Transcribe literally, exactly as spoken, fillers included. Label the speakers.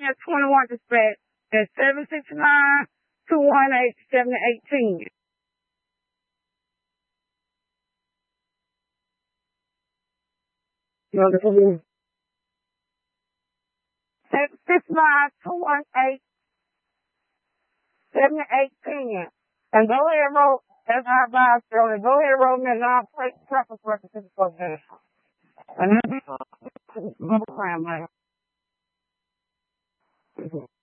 Speaker 1: That's twenty-one dispatch. That's seven six nine, two one eight, seven eight one zero. You know, this is seven six nine, two one eight, seven eight one zero. And go ahead and roll, as I advised earlier, go ahead and roll me a non-plate preference record to the program. And then, crime, man.